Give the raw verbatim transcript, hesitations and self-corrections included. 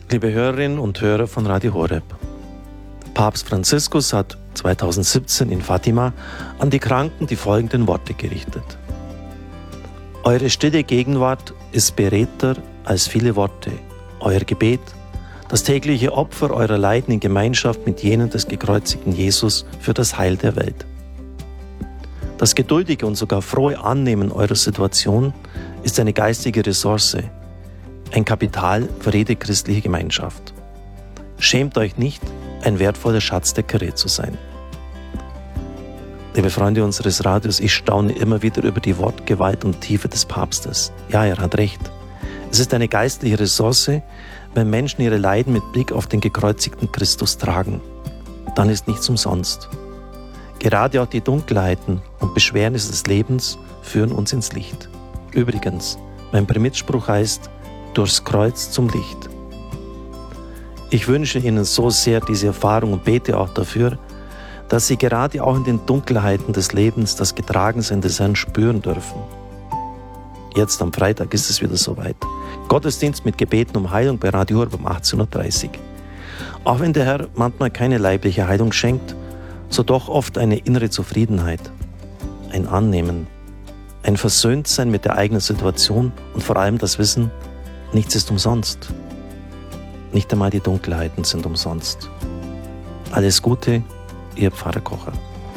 Liebe Hörerinnen und Hörer von Radio Horeb. Papst Franziskus hat zweitausendsiebzehn in Fatima an die Kranken die folgenden Worte gerichtet. Eure stille Gegenwart ist beredter als viele Worte. Euer Gebet, das tägliche Opfer eurer Leiden in Gemeinschaft mit jenen des gekreuzigten Jesus für das Heil der Welt. Das geduldige und sogar frohe Annehmen eurer Situation ist eine geistige Ressource, ein Kapital für jede christliche Gemeinschaft. Schämt euch nicht, ein wertvoller Schatz der Kirche zu sein. Liebe Freunde unseres Radios, ich staune immer wieder über die Wortgewalt und Tiefe des Papstes. Ja, er hat recht. Es ist eine geistliche Ressource, wenn Menschen ihre Leiden mit Blick auf den gekreuzigten Christus tragen. Dann ist nichts umsonst. Gerade auch die Dunkelheiten und Beschwernisse des Lebens führen uns ins Licht. Übrigens, mein Primitspruch heißt, durchs Kreuz zum Licht. Ich wünsche Ihnen so sehr diese Erfahrung und bete auch dafür, dass Sie gerade auch in den Dunkelheiten des Lebens das Getragensein des Herrn spüren dürfen. Jetzt am Freitag ist es wieder soweit. Gottesdienst mit Gebeten um Heilung bei Radio Horeb um achtzehn Uhr dreißig. Auch wenn der Herr manchmal keine leibliche Heilung schenkt, so doch oft eine innere Zufriedenheit, ein Annehmen, ein Versöhntsein mit der eigenen Situation und vor allem das Wissen, nichts ist umsonst. Nicht einmal die Dunkelheiten sind umsonst. Alles Gute, Ihr Pfarrer Kocher.